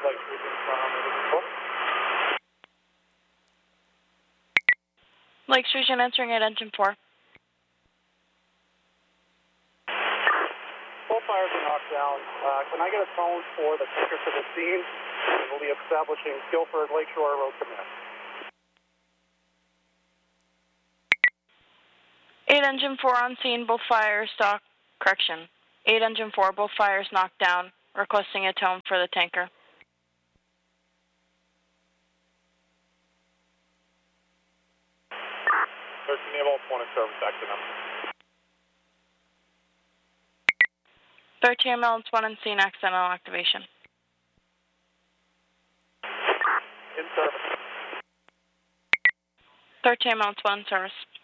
Lake Station answering at engine 4. Both fires are knocked down. Can I get a tone for the tanker to the scene? We'll be establishing Guilford Lakeshore Road Command. 8 engine 4 on scene, both fires stock. Correction. 8 engine 4, both fires knocked down. Requesting a tone for the tanker. Naval 1 in service, active number. 13 ambulance 1 on scene, accidental activation. In service. 13 ambulance 1 in service.